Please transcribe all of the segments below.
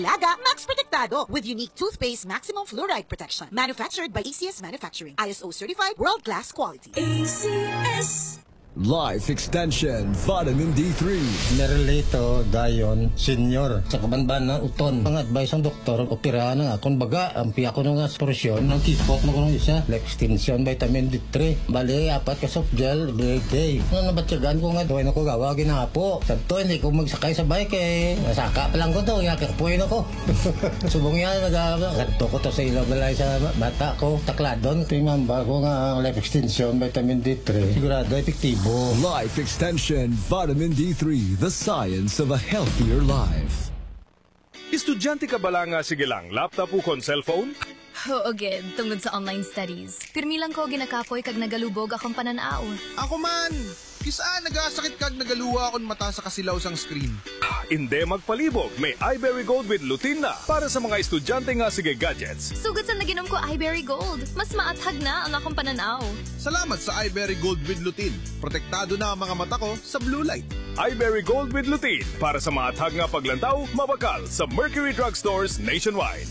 Dalaga, Max Protektado with unique toothpaste maximum fluoride protection. Manufactured by ACS Manufacturing. ISO certified world-class quality. ACS. Life Extension Vitamin D3. Nerelito dayon senior sa kabanban na uton. Ang advice ng doktor, operahan na nga. Kung baga, ang piya ko nga porosyon ng kipot mo kung isa. Life Extension Vitamin D3. Bali, 4 ka soft gel, day. Ano nabatsagan ko nga, doon ako gawa, ginapo. Sabto, hindi ko magsakay sa bike eh. Nasaka pa lang ko to, yakakpuin ako. Subong yan, nagkato ko to sa ilaw balay sa bata ko. Takladon, tingamba ko nga ang Life Extension Vitamin D3. Sigurado, epektibo. Life Extension Vitamin D3, the science of a healthier life. Estudyante ka bala nga sige lang, laptop o kon cellphone? Oo, gid, tungod sa online studies. Pirmi lang ko ginakapoy kag nagalubog akong pananaaw. Ako man! Kisaan nagasakit kag nagaluwa akong mata sa kasilaw sang screen. Hindi magpalibog, may iBerry Gold with lutein na para sa mga estudyante nga sige gadgets. Sugod sa naginom ko iBerry Gold, mas maathag na ang akong pananaw. Salamat sa iBerry Gold with lutein. Protektado na ang mga mata ko sa blue light. iBerry Gold with lutein para sa maathag nga paglantaw, mabakal sa Mercury Drugstores nationwide.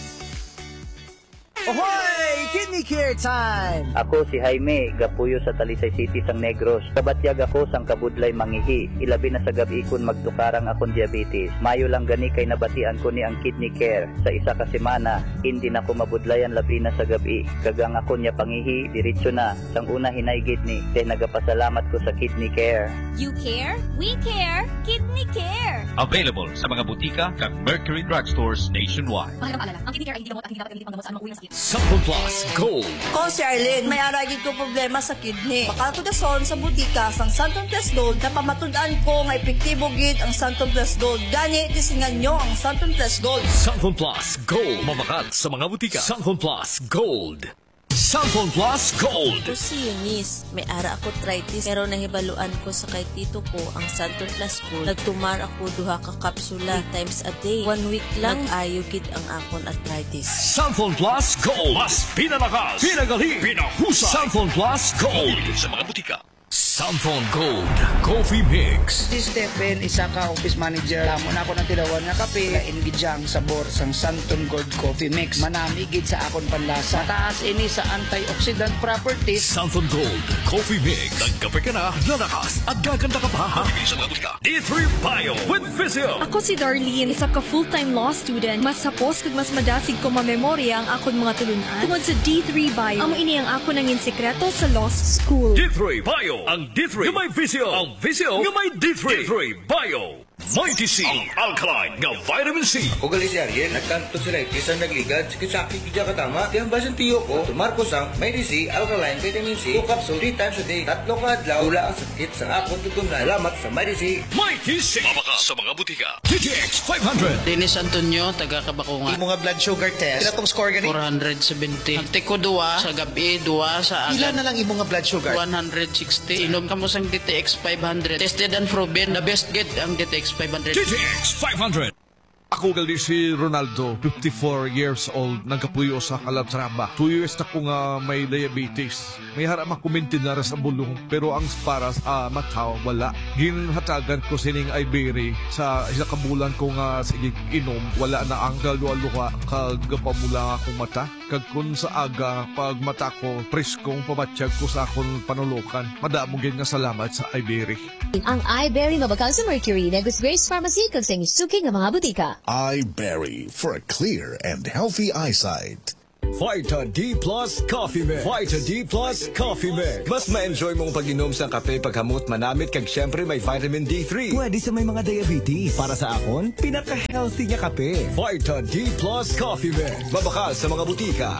Ahoy! Kidney Care Time! Ako si Jaime, gapuyo sa Talisay City sang Negros. Kabatyag ako sang kabudlay mangihi. Ilabi na sa gabi kun magtukarang akong diabetes. Mayo lang gani kay nabatian ko ni ang Kidney Care. Sa isa ka semana, hindi na ko mabudlayan labi na sa gabi. Kagang ako niya pangihi, diretso na. Sang una hinaygit ni, kay nagapasalamat ko sa Kidney Care. You care? We care! Kidney Care! Available sa mga butika kag Mercury Drugstores nationwide. Mahirap alala, ang Kidney Care ay hindi gamot at hindi dapat panggamot sa anumang uri ng sakit. Sample Plus Gold. Ko si Arlene, may aragid ko problema sa kidney. Makatudason sa butika sang Santon Plus Gold na pamatud-an ko nga epektibo gid ang Santon Plus Gold. Gani, tisingan nyo ang Santon Plus Gold. Sample Plus Gold. Mamakat sa mga butika. Sample Plus Gold. Sample Plus Gold. Ito si Eunice. May ara ako arthritis pero nahibaluan ko sa kay tito ko ang Santon Plus Gold. Nagtumar ako duha ka kapsula 3 times a day. 1 week lang ayugid ang akon arthritis. Sample Plus Gold. Mas pinalakas, pinagaling, pinahusay. Sample Plus Gold. Sa mga butika. Sample Gold Coffee Mix. Si Stephen, isa ka office manager. Tamo na ako ng tilawan nga kape. Kaingidyang sabor sang Santon Gold Coffee Mix. Manamigid sa akon panlasa. Mataas ini sa antioxidant properties. Santon Gold Coffee Mix. Nagkape ka na, lalakas at gaganda ka pa. Sa mga butika. D3 Bio with Vizio. Ako si Darlene, isa ka full-time law student. Mas sapos kag mas madasig ko mamemorya ang akon mga tulunan. Tungod sa D3 Bio, amo ini ang ako nangin sekreto sa law school. D3 Bio. Ang D3 nga may Vizio. Ang Vizio nga may D3. D3 Bio. Mighty C. Ang alkaline nga vitamin C. O gali si Ariel, nagkanto sila kisang nagligad, sikisaki kidya katama. Di ang basin tiyo ko, tumarko sang Mighty C, alkaline vitamin C, 2 capsule 3 times a day. 3 ka adlaw, wala ang sakit sa akong tutunan. Salamat sa Mighty C. Mighty C. Mabaka sa mga butika. TTX 500. Dennis Antonio, taga Kabakungan. Imo nga blood sugar test. Pila tong score gani? 470. Ante ko 2 sa gabi, 2 sa agad. Pila na lang imo nga blood sugar? 160. Inom ka mo sang DTX 500. Tested and proven, the best get ang DTX 500. TTX 500. Ako gali si Ronaldo, 54 years old, nagkapuyo sa Calatrava. 2 years na ko nga may diabetes. May harap makumintin na rin sa bulong, pero ang para sa mata, wala. Ginhatagan ko sining Iberry sa isa kabulan ko nga sige inom, wala na ang galuwa-luwa kagapamula akong mata. Kag kun sa aga, pag mata ko, preskong pamatsyag ko sa akong panulukan. Madamong nga salamat sa Iberry. Ang Iberry mabakal sa Mercury, Negus Grace Pharmacy, kag sa isuking ng mga butika. iBerry for a clear and healthy eyesight. Vita D Plus Coffee Mix. Vita D Plus Coffee Mix. Mas ma-enjoy mong pag-inom sa kape paghamot manamit kag syempre may vitamin D3. Pwede sa may mga diabetes. Para sa akon, pinaka-healthy nga kape. Vita D Plus Coffee Mix. Mabakal sa mga butika.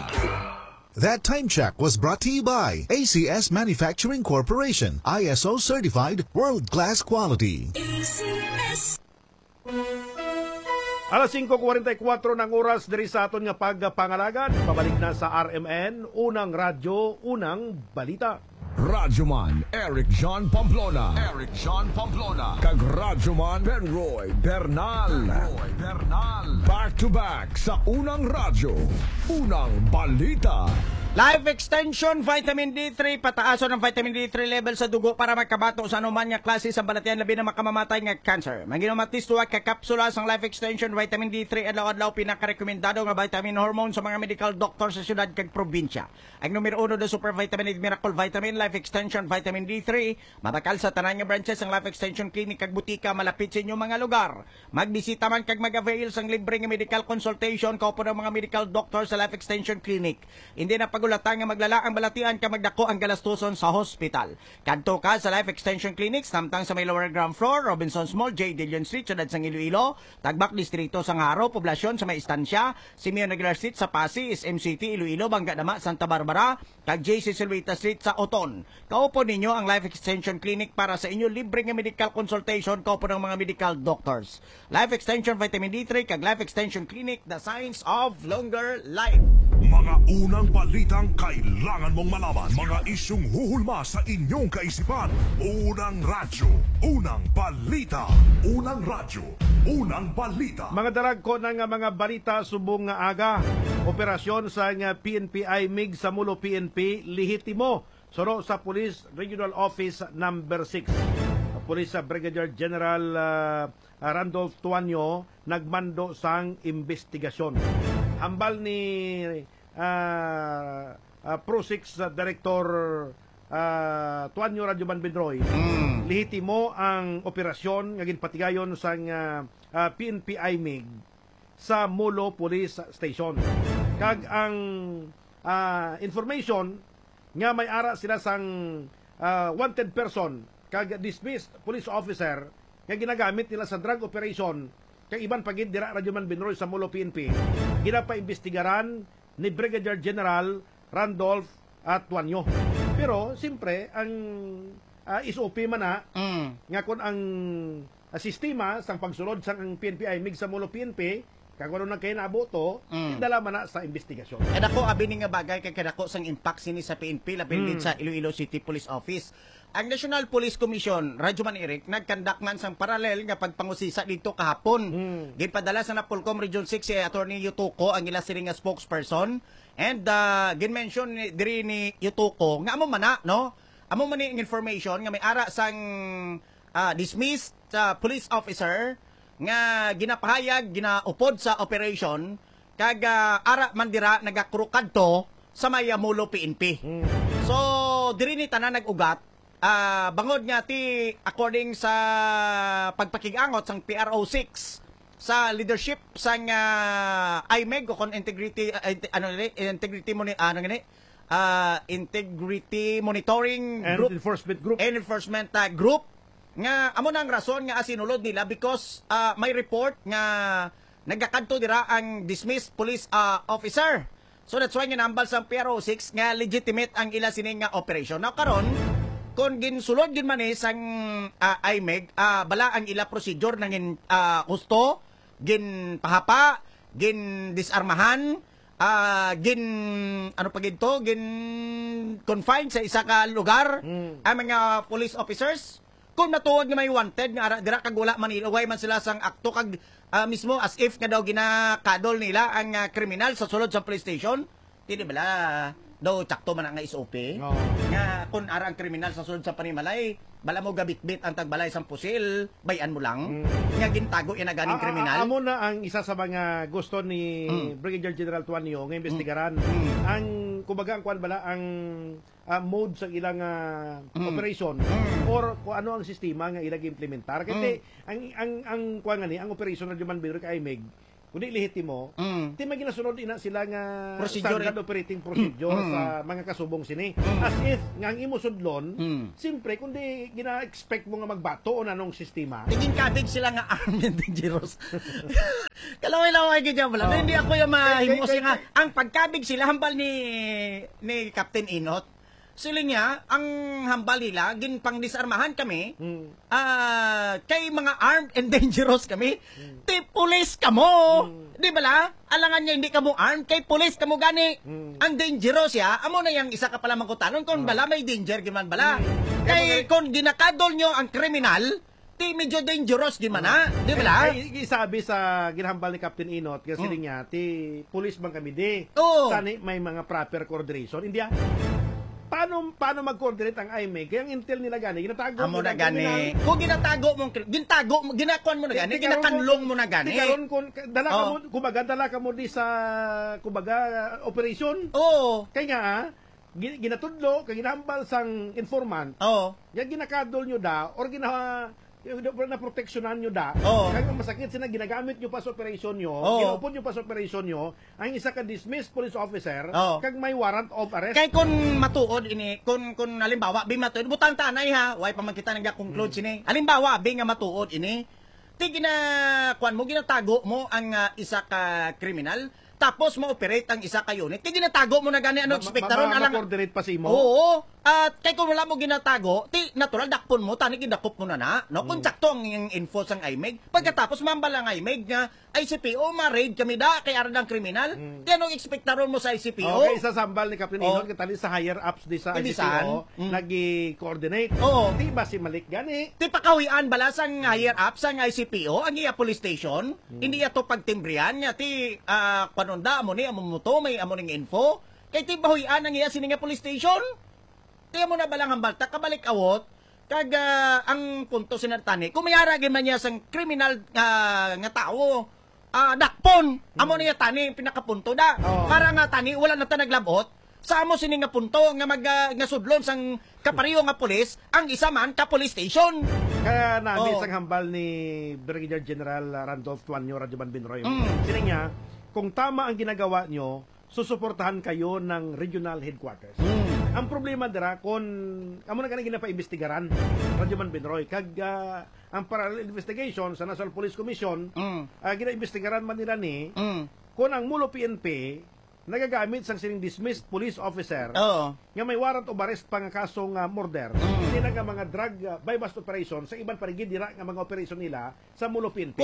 That time check was brought to you by ACS Manufacturing Corporation. ISO certified world-class quality. ACS. Alas 5:44 ng oras diri sa aton nga pagpangalagan. Pabalik na sa RMN, unang radyo, unang balita. Radyoman Eric John Pamplona. Eric John Pamplona. Kag Radyoman Benroy Bernal. Back to back sa unang radyo, unang balita. Life Extension Vitamin D3, pataason ng vitamin D3 level sa dugo para magkabato sa anuman nga klase sa balatian labi na makamamatay nga cancer. Maginom at least ka kapsula sang Life Extension Vitamin D3 adlaw-adlaw pinakarekomendado nga vitamin hormone sa mga medical doctor sa syudad kag probinsya. Ang numero 1 na Super Vitamin Miracle Vitamin Life Extension Vitamin D3, mabakal sa tanan nga branches ang Life Extension Clinic kag butika malapit sa inyong mga lugar. Magbisita man kag mag-avail sang libre nga medical consultation kaupo ng mga medical doctor sa Life Extension Clinic. Hindi na pagulatan nga maglala ang balatian ka magdako ang galastuson sa hospital. Kadto ka sa Life Extension Clinic samtang sa may lower ground floor, Robinsons Mall, J. Dillon Street, syudad sang Iloilo, Tagbak Distrito sang Haro, poblasyon sa may istansya, Simeon Aguilar Street sa Pasig, SM City, Iloilo, Bangga Dama, Santa Barbara, kag JC Silvita Street sa Oton. Kaupo ninyo ang Life Extension Clinic para sa inyo libre nga medical consultation kaupo ng mga medical doctors. Life Extension Vitamin D3 kag Life Extension Clinic, the science of longer life. Mga unang balitang kailangan mong malaman. Mga isyung huhulma sa inyong kaisipan. Unang radyo, unang balita. Unang radyo, unang balita. Mga darag ko na nga mga balita subong nga aga. Operasyon sa nga PNP MIG sa Mulo PNP lehitimo. Suro sa Police Regional Office number 6. Police Brigadier General Randolph Tuanyo nagmando sang investigasyon. Hambal ni Pro 6 Director Tuanyo Radyoman Bedroy, lehitimo ang operasyon nga ginpatigayon sang PNP MIG sa Mulo Police Station. Kag ang information nga may ara sila sang wanted person kag dismissed police officer nga ginagamit nila sa drug operation kag iban pagid dira Radyoman Bedroy sa Mulo PNP, ginapaimbestigaran ni Brigadier General Randolph Tuanyo. Pero siyempre ang SOP man na nga kun ang sistema sang pagsulod sang PNP MIG sa Mulo PNP kag wala na kay naboto, dala man na sa investigasyon. And ako abini nga bagay kay kadako sang impact sini sa PNP labi sa Iloilo City Police Office. Ang National Police Commission, Radyoman Eric, nagkandakman sang paralel nga pagpangusisa dito kahapon. Ginpadala sa Napolcom Region 6 si Attorney Yutuko ang ila sila nga spokesperson. And gin-mention diri ni Yutuko nga amo man na, no? Amo man ni information nga may ara sang dismissed police officer nga ginapahayag, ginaupod sa operation kag ara man dira nagakrukad to sa may Mulo PNP. So diri ni tanan nag-ugat bangod nga ti according sa pagpakigangot sang PRO6 sa leadership sang IMEG o kon integrity integrity monitoring and group enforcement group nga amo nang rason nga asinulod nila because may report nga nagakadto dira ang dismissed police officer. So that's why ginambal sa PRO6 nga legitimate ang ila sining nga operation. Now karon kung ginsulod din man sang IMEG, bala ang ila procedure nang gusto, gin pahapa, gin disarmahan, gin ano pa ginto, gin confine sa isa ka lugar ang mga police officers. Kung natuod nga may wanted nga dira kag wala man ilaway man sila sang akto kag mismo as if nga daw ginakadol nila ang kriminal sa sulod sa police station, hindi bala daw tsakto man ang SOP. Nga kung ara ang kriminal sa sulod sa panimalay, bala mo gabitbit ang tagbalay sang pusil, bayan mo lang. Nga gintago yan ganing kriminal. Amo na ang isa sa mga gusto ni Brigadier General Tuanyo nga investigaran. Ang kumbaga ang kuan bala ang mode sa ilang operation or kung ano ang sistema nga ilang implementar. Kasi ang kuan nga ni ang operation na Radyoman Bedroy kay IMEG kundi lehitimo, di may ginasunod ina sila nga standard operating procedure sa mga kasubong sini. As if, nga ang imo sudlon, simpre, kundi gina-expect mo nga magbato o nanong sistema. Tiging kabig sila nga armed dangerous. Kalaway-laway ganyan pala. Hindi ako yung mahimos nga. Ang pagkabig sila, hambal ni Captain Inot, sila niya, ang hambal nila, ginpang disarmahan kami, kay mga armed and dangerous kami, ti police kamo. Di ba la? Alangan niya hindi kamo armed, kay police kamo gani. Ang dangerous ya, amo na yang isa ka pala mangkutanon, kung bala may danger, giman bala. Kay kung ginakadol nyo ang kriminal, Ti medyo dangerous di man na. Di ba? Isabi sa ginahambal ni Captain Inot kasi niya ti police bang kami di. Sani may mga proper coordination. Hindi paano mag-coordinate ang IMEG? Kaya ang intel nila gani, ginatago mo na gani. Kung ginatago mo, ginakuan mo na gani, ginakanlong mo na gani. Karon kung dala ka mo di sa operation. Kaya nga ginatudlo, kaya ginahambal sang informant. Yan ginakadol nyo da or na proteksyonan nyo da. Kaya masakit sila ginagamit nyo pa sa operasyon nyo, ginupon nyo pa sa operasyon nyo, ang isa ka dismissed police officer, kag may warrant of arrest. Kaya kung matuod ini, kung halimbawa, matuod, butang tanay ha, why pa man kita nag-conclude sini. Halimbawa, nga matuod ini, ginatago mo ang isa ka kriminal, tapos mo-operate ang isa ka unit. Kaya ginatago mo na gani ano ekspektaron alang coordinate pa si mo. Oo. At kay kung wala mo ginatago, natural dakpon mo tani gidakop mo na. No, kung sakto ang info sang IMEG, pagkatapos mambala ang IMEG nga ICPO ma-raid kami da kay aran ang kriminal. Kaya anong ekspektaron mo sa ICPO? Okay, isa sambal ni Captain Inot katali sa higher ups di sa ICPO nagi-coordinate. Di ba si Malik gani? Ti pakawian bala sang higher ups sang ICPO ang iya police station, hindi ato pagtimbrian nya ti panunda amo ni amo moto may amo ning info. Kay ti bahuyan ang iya sininga police station. Kaya mo na balang hambalta, kabalik awot, kag ang punto sinartani, kung may aragin man niya sang kriminal nga tao, dakpon, amo niya tani, pinakapunto da. Para nga tani, wala na ta naglabot, sa amo sini nga punto, nga sudlon sang kapariyo nga pulis, ang isa man ka police station. Kaya namin sang hambal ni Brigadier General Randolph Tuanyo, Radyoman Binroy. Sining niya, kung tama ang ginagawa nyo, susuportahan kayo ng regional headquarters. Ang problema dira kung amo na kanang ginapaimbestigaran Radyoman Binroy kag ang parallel investigation sa National Police Commission ginaimbestigaran man nila ni kung ang Mulo PNP nagagamit sang sining dismissed police officer nga may warrant of arrest pa nga kasong murder nila nga mga drug by bust operation sa ibang paligid dira nga mga operasyon nila sa Mulo PNP.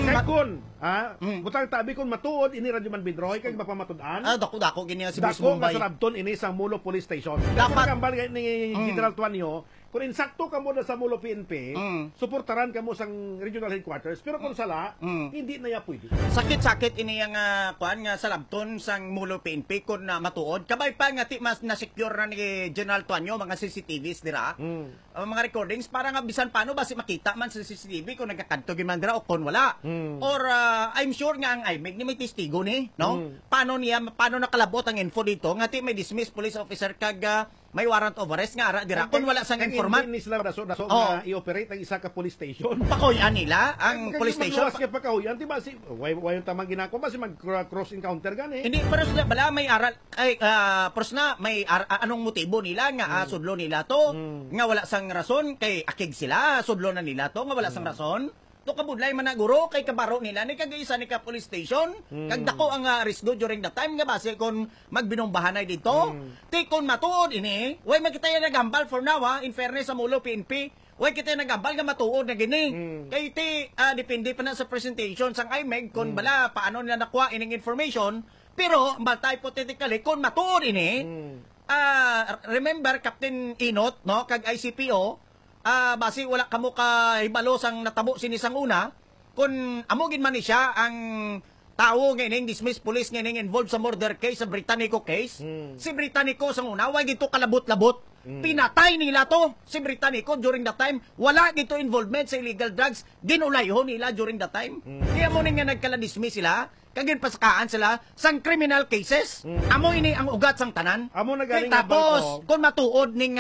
Butang tabi kun matuod ini Radyoman Binroy kag mapamatud-an. Dako gini si Miss Dako Mumbai. nga sarabton ini sa Mulo Police Station. Dapat kambal ni General Tuanyo kung insakto ka mo na sa Mulo PNP, suportaran ka mo sang regional headquarters, pero kung sala, hindi na ya pwede. Sakit-sakit ini yang kuan nga salabton sang Mulo PNP kung matuod. Kabay pa nga ti mas na-secure na ni General Tuanyo mga CCTVs dira. Mga recordings para nga bisan paano basi makita man sa CCTV kung nagkakadto man dira o kung wala. Or I'm sure nga ang IMEG ni may testigo ni, no? Paano nakalabot ang info dito nga ti may dismissed police officer kag may warrant of arrest nga ara dira kung wala sang informant ni sila daso nga i-operate ang isa ka police station. Pakoyan nila ang police station. Kaya pakoyan ti ba si way tamang ginako ba si mag cross encounter gani. Hindi pero sila bala may aral ay persona may anong motibo nila nga sudlo nila to nga wala sang rason kay akig sila sudlo na nila to nga wala sang rason. To kabudlay man na guro kay kabaro nila ni kagaysa ni ka police station kag dako ang risgo during the time nga base kon magbinombahanay dito ti kon matuod ini way makita ya nagambal for now in fairness sa Mulo PNP way kita nagambal nga matuod na gini kay ti depende pa na sa presentation sang IMEG kon bala paano nila nakuha ining information pero balta hypothetically kon matuod ini remember Captain Inot no kag ICPO basi wala kamo ka hibalo sang natabo sinisang una kung amogin man ni siya ang tao nga ining dismissed police nga ining involved sa murder case sa Britannico case si Britannico sang una way gito kalabot-labot pinatay nila to si Britannico during the time wala gito involvement sa illegal drugs ginulayho nila during the time kaya mo nga nagkala-dismiss sila kagin pasakaan sila sang criminal cases amo ini ang ugat sang tanan amo na galing tapos kung matuod ning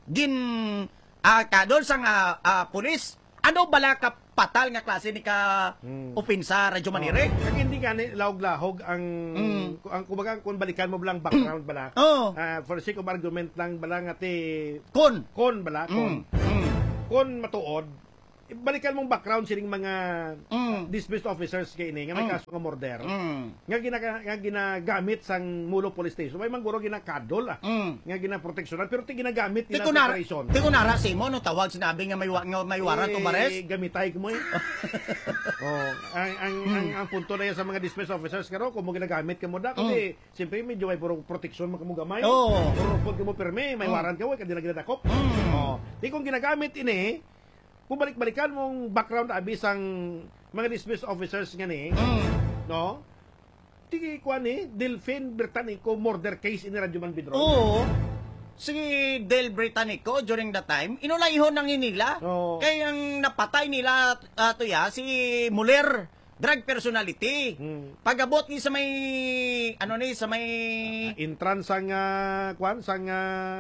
kadol sang pulis, ano bala ka patal nga klase ni ka upinsa Radyo Manire? Kag hindi gani lahog-lahog ang kumbaga kung balikan mo lang background bala. For the sake of argument lang bala nga ti kon bala kon matuod balikan mong background sining mga dismissed officers kay ini nga may kaso nga murder nga ginagamit sang Mulo Police Station may mangguro ginakadol nga ginaproteksyonan pero ti ginagamit nila sa operation ti kunara si mo no tawag sinabi nga may warrant of arrest gamitay mo ang punto na yan sa mga dismissed officers karo kung mo ginagamit ka mo da kasi siyempre medyo may puro proteksyon mo gamay puro pag mo perme may warrant ka way kadila ginadakop di kung ginagamit ini kung balik-balikan mong background abis ang mga dismissed officers nga ni, no? Tigi kuan ni Delphine Britannico murder case ini Radyoman Bidron. Oo. Si Del Britannico during that time, inulayhon ng nila. Kaya ang napatay nila si Muller, drug personality. Pagabot ni sa may sa may entrance sang kuan sang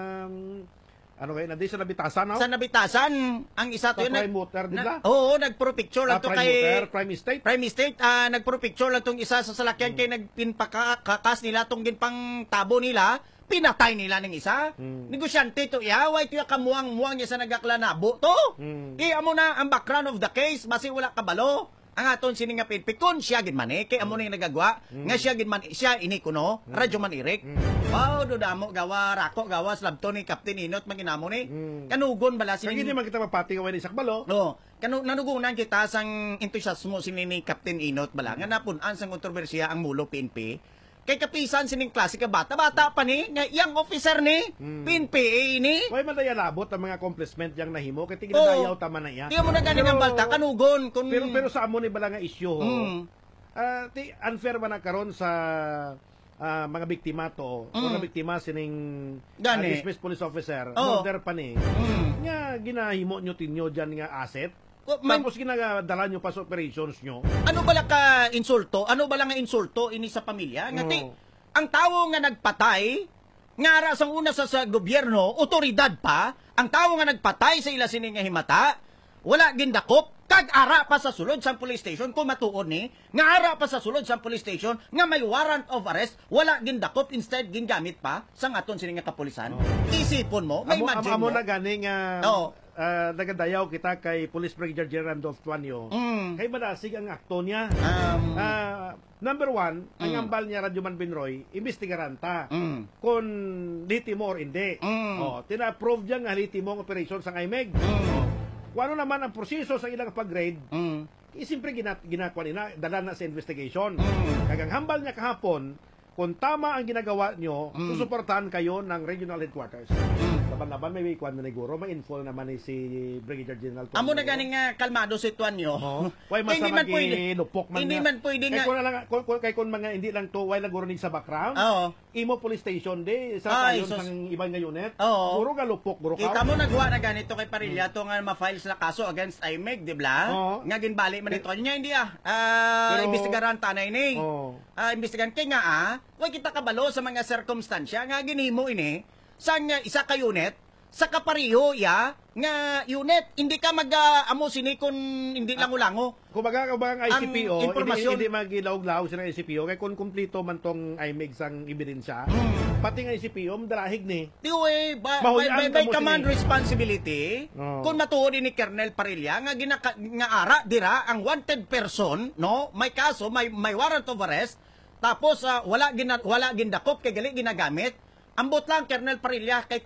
ano kayo, nandito sa nabitasan, no? Sa nabitasan, ang isa to yun. Prime Motor, di ba? Oo, nagpro-picture lang to kay... Prime Estate? Prime Estate, nagpro-picture lang tong isa sa salakyan kay nagpinpakakas nila tong ginpang tabo nila, pinatay nila ng isa. Negosyante to, why to kamuang-muang niya sa nagaklanabo to? Amo na ang background of the case, basi wala kabalo. Ang aton sini nga pinpikon siya gid man kay amo na yung nagagwa nga siya gid man siya ini kuno radyo man irik. Wow, do damo gawa rako gawa slabto ni Captain Inot maginamo ni kanugon bala sini hindi man kita mapati kaway ni sakbalo. No, nanugunan kita sang entusiasmo sini ni Captain Inot bala nga napun-an sang kontrobersiya ang mulo PNP. Kay kapisan sining klase ka bata pa ni nga yang officer ni PNPA ni. Way man daya labot ang mga accomplishment yang nahimo kay tigdayaw tama na iya. Di mo na ganing ang balta kanugon kun pero sa amo ni bala nga issue unfair man na karon sa mga biktima to mga biktima sining dismissed police officer murder pa ni nga ginahimo nyo tinyo dyan nga asset. Tapos ginadala nyo pa sa operations nyo. Ano bala ka insulto? Ano bala nga insulto ini sa pamilya? Ngati, ang tao nga nagpatay, nga ara sang una sa gobyerno, otoridad pa, ang tao nga nagpatay sa ila sining nga himata, wala gindakop, kag ara pa sa sulod sa police station, kung matuon ni, nga ara pa sa sulod sa police station, nga may warrant of arrest, wala gindakop, instead gingamit pa sa aton sining nga kapulisan. Isipon mo, may imagine mo. Amo na gani nga nagadayaw kita kay Police Brigadier General Randolph Tuanyo. Kay madasig ang akto niya. Number one, ang ambal niya Radyoman Binroy, imbestigaran ta. Kung litimo or hindi. Tina-approve niya nga litimo ang operation sa IMEG. Kung ano naman ang proseso sa ilang pag-grade, siyempre ginakwa nila, dala na sa investigation. Kagang hambal niya kahapon, kung tama ang ginagawa nyo, susuportahan kayo ng regional headquarters. Laban-laban may kwan na niguro, may info naman ni si Brigadier General Tuanyo. Amo na ganing kalmado si Tuanyo. Why mas na mag-lupok man hindi man pwede nga. Kay kung mga hindi lang to, why naguro sa background, imo police station di, sa tayon sang ibang nga unit, guro ka lupok, guro ka. Kita mo nagwa na ganito kay Parilla, to nga ma-files na kaso against IMEG, di ba? Nga ginbali man ito. Nya hindi imbestigaran tanay ni. Imbestigaran kay nga why kita kabalo sa mga circumstansya nga ginhimo ini sang isa ka unit sa kapariho nga unit hindi ka mag-amo sini kun hindi lango-lango. Kumbaga ang ICPO hindi magilaw-law sa ICPO kay kun kumpleto man tong IMEG sang ebidensya. Pati nga ICPO madrahig ni. Di way by command responsibility kun matuod ni Colonel Parilla nga nga ara dira ang wanted person no may kaso may warrant of arrest. Tapos wala gindakop kay gali ginagamit. Ambot lang Colonel Parilla kay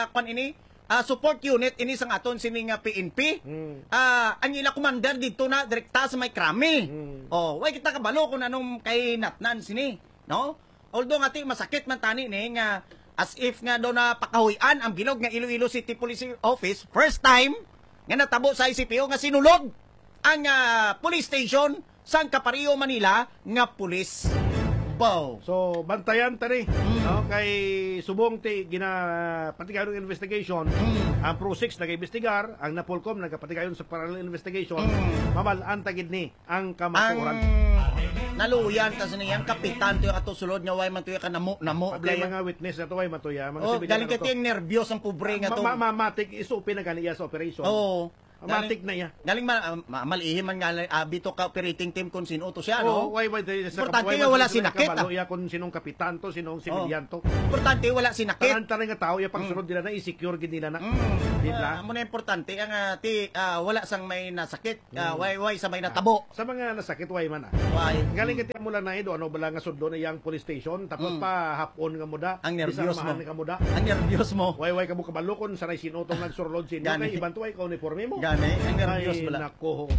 support unit ini sang aton sining PNP. Ang ila commander dito na direkta sa may krami. Way kita kabalo kung anong kay natnan sini, no? Although ngati masakit man tani ni nga as if nga do na pakahuyan ang bilog nga Iloilo City Police Office first time nga natabo sa ICPO nga sinulog ang police station sang Kapariho, Manila nga police. Wow. So, bantayan tani. Kay subong ti ginapatigayon ng investigation. Ang Pro 6 nag-imbestigar, ang Napolcom nagapatigayon sa parallel investigation. Mamalaan tagid ni ang kamaturan. Naluyan tas niyang kapitan to ato sulod nya way man to ka namo. Patay mga witness na to way matuya, mga sibilyan. Galing kay nervyos ang pobre nga to. Matik isupi na ganiya sa operation. Matik na iya. Galing malihim man nga bito ka operating team kung sino to siya, no? Importante wala sinakit. Iya kung sinong kapitan to, sinong sibilyan to. Importante wala sinakit. Tanang nga tao iya pagsunod nila na i-secure gid nila na. Amo na importante ang wala sang may nasakit, way sa may natabo. Sa mga nasakit way man. Galing kiti mo lang na ido ano bala nga sudlo na yang police station tapos pa hapon nga muda. Ang nervyos mo. Ang nervyos mo. Way kamo kabalo kun sanay sino tong nagsurlod sino kay iban to way ka uniforme mo. Gani, ang nervyos bala. Nako.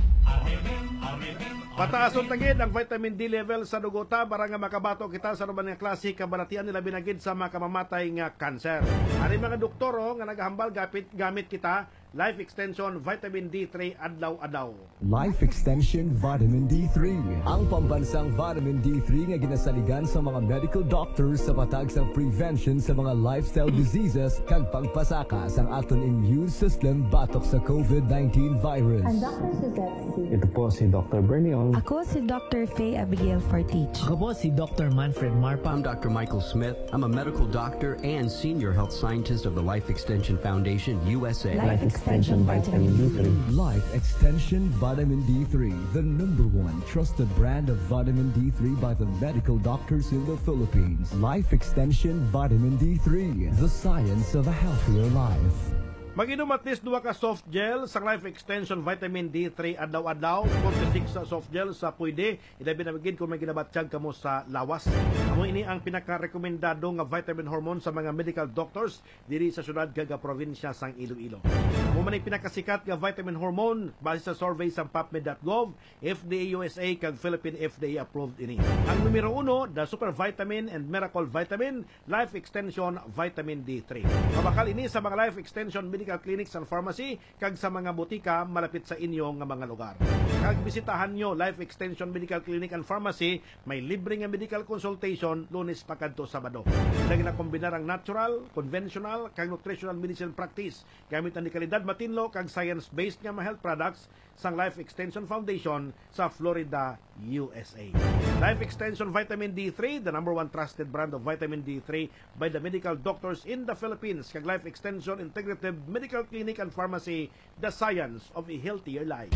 Pataason tagid ang vitamin D level sa dugota para nga makabato kita sa ruban nga klase kabalatian nila binagid sa makamamatay nga cancer. Ari mga doktoro nga nagahambal gamit kita Life Extension Vitamin D3 adlaw-adlaw. Life Extension Vitamin D3. Ang pambansang Vitamin D3 nga ginasaligan sa mga medical doctors sa patag sa prevention sa mga lifestyle diseases kag pagpasaka sa aton immune system batok sa COVID-19 virus. Ang Dr. Suzette C. Ito po si Dr. Bernion. Ako si Dr. Faye Abigail Fortich. Ako po si Dr. Manfred Marpa. I'm Dr. Michael Smith. I'm a medical doctor and senior health scientist of the Life Extension Foundation, USA. Life Extension Vitamin D3. Life Extension Vitamin D3, the #1 trusted brand of vitamin D3 by the medical doctors in the Philippines. Life Extension Vitamin D3, the science of a healthier life. Mag-inom at least 2 ka soft gel sa Life Extension Vitamin D3 adlaw-adlaw. 46 sa soft gel sa pwede. Ilabi na magiging kung may ginabatsyag kamo sa lawas. Amo ini ang pinaka-rekomendado nga vitamin hormone sa mga medical doctors diri sa syudad kag probinsya sang Iloilo. Amo man pinakasikat nga vitamin hormone base sa survey sa PubMed.gov, FDA USA kag Philippine FDA approved ini. Ang numero 1, the Super Vitamin and Miracle Vitamin, Life Extension Vitamin D3. Mabakal ini sa mga Life Extension medical clinics and pharmacy kag sa mga butika malapit sa inyo nga mga lugar. Kag bisitahan nyo Life Extension Medical Clinic and Pharmacy, may libre nga medical consultation Lunes pa kadto Sabado. Lagi na kombinar ang natural, conventional kag nutritional medicine practice gamit ang kalidad matinlo kag science-based nga health products sang Life Extension Foundation sa Florida, USA. Life Extension Vitamin D3, the #1 trusted brand of vitamin D3 by the medical doctors in the Philippines. Kag Life Extension Integrative Medical Clinic and Pharmacy, the science of a healthier life.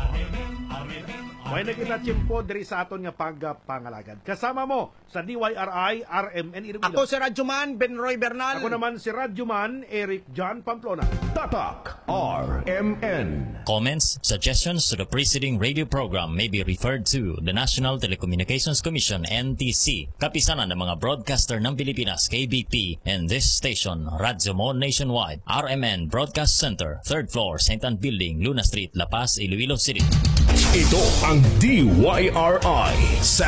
May nakita tiyempo diri sa aton nga pagpangalagad. Kasama mo sa DYRI RMN Iloilo. Ako si Radyoman Benroy Bernal. Ako naman si Radyoman Eric John Pamplona. Tatak RMN. Comments, suggestions to the preceding radio program may be referred to the National Telecommunications Commission NTC, kapisanan ng mga broadcaster ng Pilipinas KBP, and this station, Radyo Mo Nationwide, RMN Broadcast Center, 3rd floor, St. Anne Building, Luna Street, La Paz, Iloilo City. Ito ang DYRI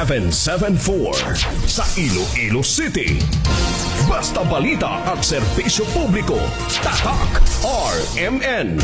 774 sa Iloilo City. Basta balita at serbisyo publiko. Tatak RMN.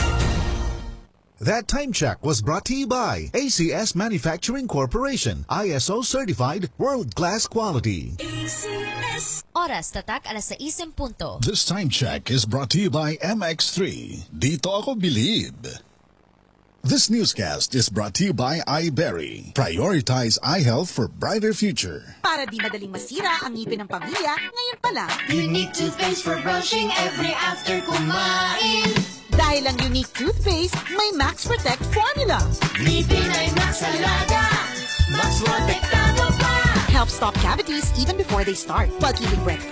That time check was brought to you by ACS Manufacturing Corporation, ISO certified world-class quality. ACS. Oras tatak alas 6:00. This time check is brought to you by MX3. Dito ako bilib. This newscast is brought to you by iBerry. Prioritize eye health for brighter future. Para di madaling masira ang ngipin ng pamilya, ngayon pa lang, Unique toothpaste for brushing every after kumain. Dahil ang Unique toothpaste, may Max Protect formula. Ngipin ay Max Alaga, Max Protektado pa. Help stop cavities even before they start, while keeping breath